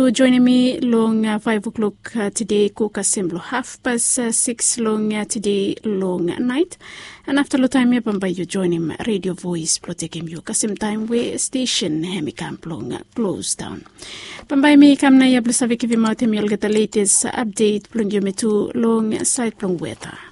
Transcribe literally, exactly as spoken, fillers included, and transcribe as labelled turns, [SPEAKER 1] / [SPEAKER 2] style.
[SPEAKER 1] you joining me long uh, five o'clock uh, today, cook assembly half past uh, six long uh, today long night. And after the time, by you joining Radio Voice, protecting you, cause time we station hemi camp long uh, close down. Pambay me kam na ya blusa viki vi mautem yol get the latest update plung you me to long side plung weather.